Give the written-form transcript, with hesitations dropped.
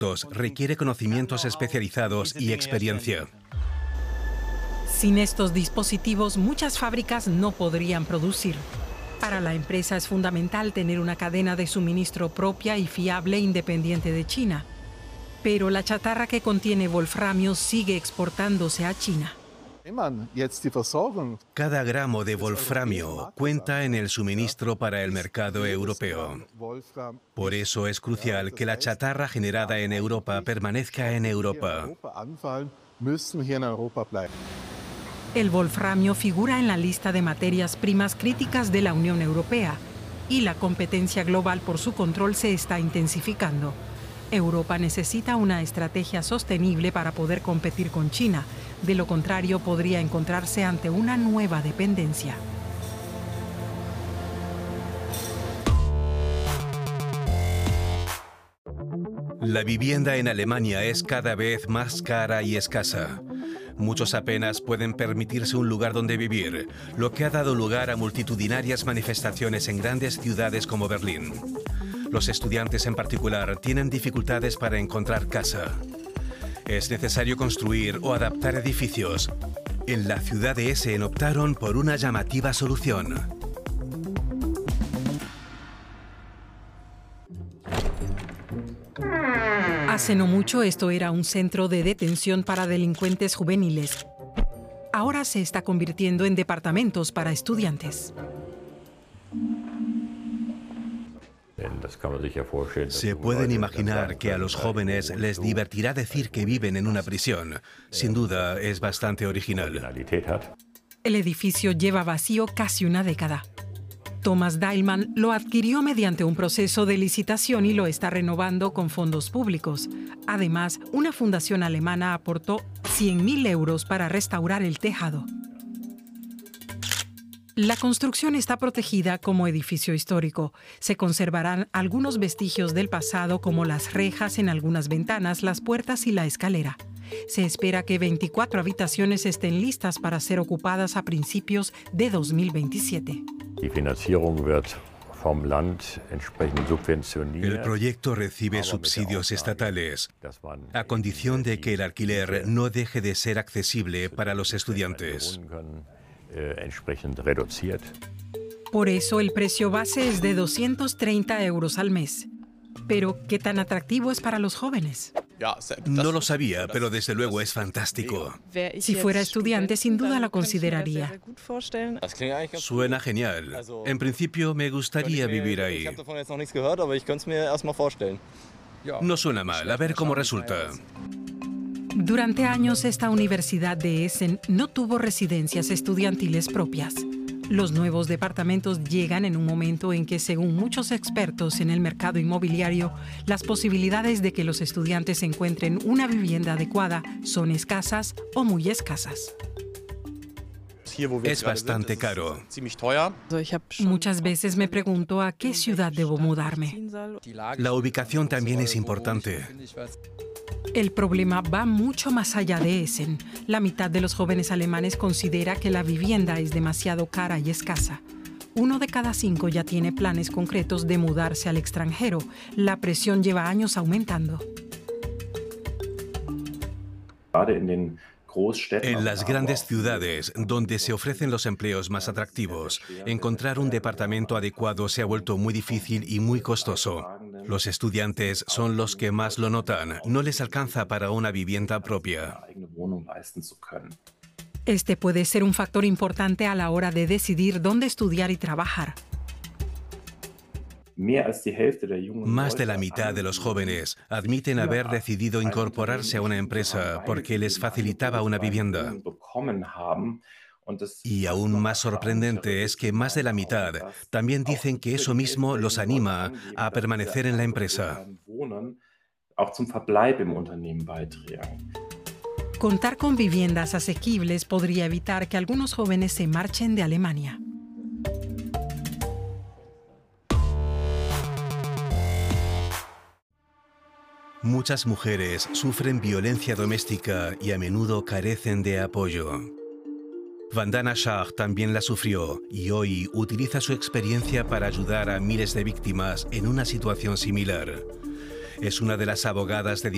productos requiere conocimientos especializados y experiencia. Sin estos dispositivos, muchas fábricas no podrían producir. Para la empresa es fundamental tener una cadena de suministro propia y fiable independiente de China. Pero la chatarra que contiene wolframio sigue exportándose a China. Cada gramo de wolframio cuenta en el suministro para el mercado europeo. Por eso es crucial que la chatarra generada en Europa permanezca en Europa. El wolframio figura en la lista de materias primas críticas de la Unión Europea y la competencia global por su control se está intensificando. Europa necesita una estrategia sostenible para poder competir con China. De lo contrario, podría encontrarse ante una nueva dependencia. La vivienda en Alemania es cada vez más cara y escasa. Muchos apenas pueden permitirse un lugar donde vivir, lo que ha dado lugar a multitudinarias manifestaciones en grandes ciudades como Berlín. Los estudiantes en particular tienen dificultades para encontrar casa. Es necesario construir o adaptar edificios. En la ciudad de Essen optaron por una llamativa solución. Hace no mucho esto era un centro de detención para delincuentes juveniles. Ahora se está convirtiendo en departamentos para estudiantes. Se pueden imaginar que a los jóvenes les divertirá decir que viven en una prisión. Sin duda, es bastante original. El edificio lleva vacío casi una década. Thomas Dahlmann lo adquirió mediante un proceso de licitación y lo está renovando con fondos públicos. Además, una fundación alemana aportó 100.000 euros para restaurar el tejado. La construcción está protegida como edificio histórico. Se conservarán algunos vestigios del pasado como las rejas en algunas ventanas, las puertas y la escalera. Se espera que 24 habitaciones estén listas para ser ocupadas a principios de 2027. El proyecto recibe subsidios estatales, a condición de que el alquiler no deje de ser accesible para los estudiantes. Por eso el precio base es de 230 euros al mes. Pero, ¿qué tan atractivo es para los jóvenes? No lo sabía, pero desde luego es fantástico. Si fuera estudiante, sin duda la consideraría. Suena genial. En principio, me gustaría vivir ahí. No suena mal, a ver cómo resulta. Durante años, esta Universidad de Essen no tuvo residencias estudiantiles propias. Los nuevos departamentos llegan en un momento en que, según muchos expertos en el mercado inmobiliario, las posibilidades de que los estudiantes encuentren una vivienda adecuada son escasas o muy escasas. Es bastante caro. Muchas veces me pregunto a qué ciudad debo mudarme. La ubicación también es importante. El problema va mucho más allá de Essen. La mitad de los jóvenes alemanes considera que la vivienda es demasiado cara y escasa. 1 de cada 5 ya tiene planes concretos de mudarse al extranjero. La presión lleva años aumentando. En las grandes ciudades, donde se ofrecen los empleos más atractivos, encontrar un departamento adecuado se ha vuelto muy difícil y muy costoso. Los estudiantes son los que más lo notan. No les alcanza para una vivienda propia. Este puede ser un factor importante a la hora de decidir dónde estudiar y trabajar. Más de la mitad de los jóvenes admiten haber decidido incorporarse a una empresa porque les facilitaba una vivienda. Y aún más sorprendente es que más de la mitad también dicen que eso mismo los anima a permanecer en la empresa. Contar con viviendas asequibles podría evitar que algunos jóvenes se marchen de Alemania. Muchas mujeres sufren violencia doméstica y a menudo carecen de apoyo. Vandana Shah también la sufrió y hoy utiliza su experiencia para ayudar a miles de víctimas en una situación similar. Es una de las abogadas de